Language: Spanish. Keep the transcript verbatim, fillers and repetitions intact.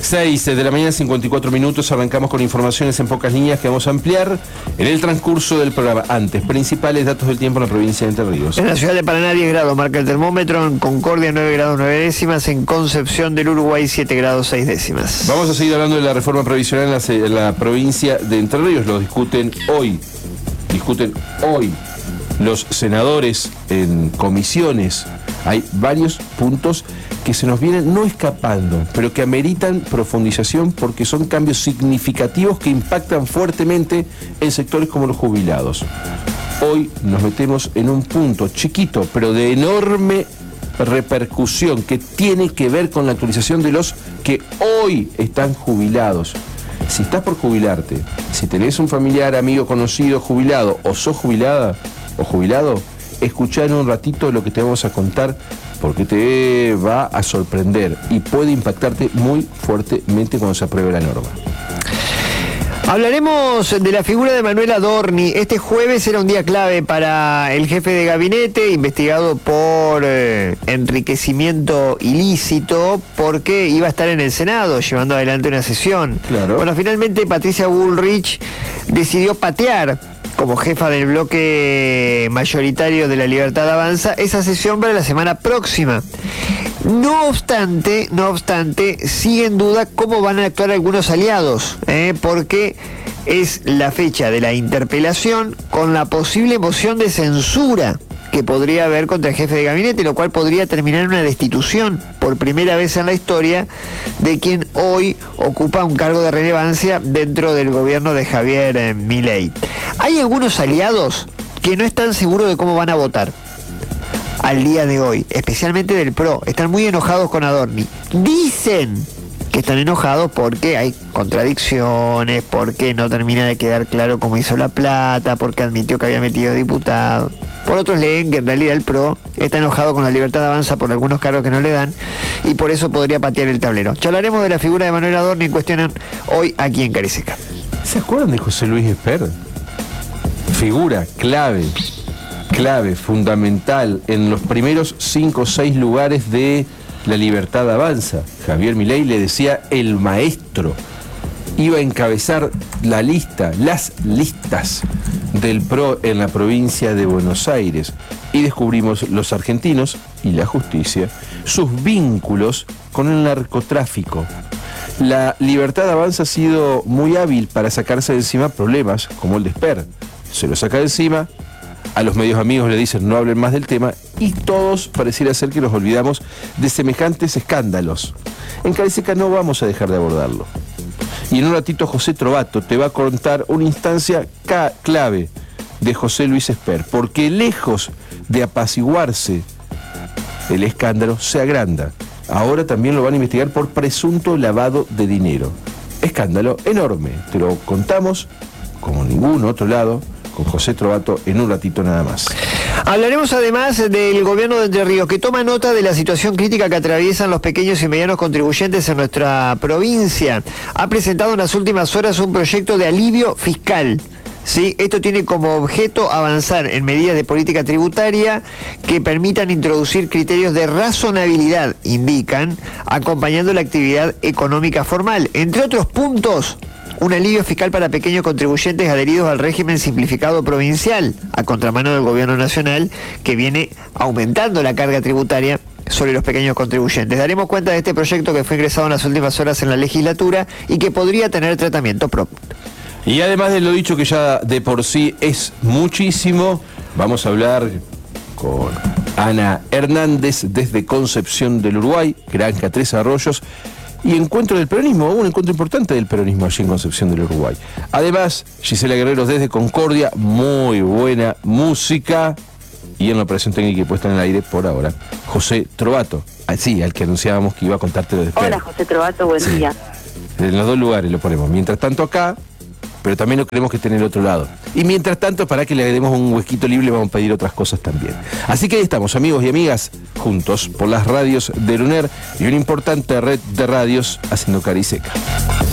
seis de la mañana, cincuenta y cuatro minutos, arrancamos con informaciones en pocas líneas que vamos a ampliar en el transcurso del programa. Antes, principales datos del tiempo en la provincia de Entre Ríos. En la ciudad de Paraná diez grados marca el termómetro, en Concordia nueve grados nueve décimas, en Concepción del Uruguay siete grados seis décimas. Vamos a seguir hablando de la reforma previsional en la, en la provincia de Entre Ríos. Lo discuten hoy, discuten hoy los senadores en comisiones. Hay varios puntos que se nos vienen no escapando, pero que ameritan profundización porque son cambios significativos que impactan fuertemente en sectores como los jubilados. Hoy nos metemos en un punto chiquito, pero de enorme repercusión, que tiene que ver con la actualización de los que hoy están jubilados. Si estás por jubilarte, si tenés un familiar, amigo, conocido jubilado, o sos jubilada o jubilado, escuchá en un ratito lo que te vamos a contar, porque te va a sorprender y puede impactarte muy fuertemente cuando se apruebe la norma. Hablaremos de la figura de Manuel Adorni. Este jueves era un día clave para el jefe de gabinete, investigado por eh, enriquecimiento ilícito, porque iba a estar en el Senado llevando adelante una sesión. Claro. Bueno, finalmente Patricia Bullrich decidió patear, como jefa del bloque mayoritario de La Libertad Avanza, esa sesión para la semana próxima. No obstante, no obstante, sigue en duda cómo van a actuar algunos aliados, ¿eh? porque es la fecha de la interpelación con la posible moción de censura que podría haber contra el jefe de gabinete, lo cual podría terminar en una destitución por primera vez en la historia de quien hoy ocupa un cargo de relevancia dentro del gobierno de Javier eh, Milei. Hay algunos aliados que no están seguros de cómo van a votar al día de hoy, especialmente del PRO. Están muy enojados con Adorni. Dicen que están enojados porque hay contradicciones, porque no termina de quedar claro cómo hizo la plata, porque admitió que había metido diputados. Por otros leen que en realidad el PRO está enojado con La Libertad Avanza por algunos cargos que no le dan y por eso podría patear el tablero. Charlaremos de la figura de Manuel Adorni en cuestión hoy aquí en Cariseca. ¿Se acuerdan de José Luis Esper? Figura clave, clave, fundamental en los primeros cinco o seis lugares de La Libertad Avanza. Javier Milei le decía el maestro. Iba a encabezar la lista, las listas del PRO en la provincia de Buenos Aires. Y descubrimos los argentinos y la justicia, sus vínculos con el narcotráfico. La Libertad Avanza ha sido muy hábil para sacarse de encima problemas como el de Esper. Se lo saca de encima, a los medios amigos le dicen no hablen más del tema y todos pareciera ser que nos olvidamos de semejantes escándalos. En Cariseca no vamos a dejar de abordarlo. Y en un ratito José Trovato te va a contar una instancia clave de José Luis Esper, porque lejos de apaciguarse el escándalo se agranda. Ahora también lo van a investigar por presunto lavado de dinero. Escándalo enorme, te lo contamos como ningún otro lado con José Trovato en un ratito nada más. Hablaremos además del gobierno de Entre Ríos, que toma nota de la situación crítica que atraviesan los pequeños y medianos contribuyentes en nuestra provincia. Ha presentado en las últimas horas un proyecto de alivio fiscal. Sí, esto tiene como objeto avanzar en medidas de política tributaria que permitan introducir criterios de razonabilidad, indican, acompañando la actividad económica formal. Entre otros puntos, un alivio fiscal para pequeños contribuyentes adheridos al régimen simplificado provincial, a contramano del gobierno nacional, que viene aumentando la carga tributaria sobre los pequeños contribuyentes. Daremos cuenta de este proyecto que fue ingresado en las últimas horas en la legislatura y que podría tener tratamiento propio. Y además de lo dicho, que ya de por sí es muchísimo, vamos a hablar con Ana Hernández desde Concepción del Uruguay, Granja Tres Arroyos, y encuentro del peronismo, un encuentro importante del peronismo allí en Concepción del Uruguay. Además, Gisela Guerrero desde Concordia, muy buena música, y en la operación técnica y puesta en el aire por ahora, José Trovato, sí, al que anunciábamos que iba a contarte de Esper. Hola José Trovato, buen sí. día. En los dos lugares lo ponemos, mientras tanto acá, pero también lo queremos que esté en el otro lado. Y mientras tanto, para que le demos un huesquito libre, vamos a pedir otras cosas también. Así que ahí estamos, amigos y amigas, juntos por las radios del UNER y una importante red de radios haciendo Cariseca.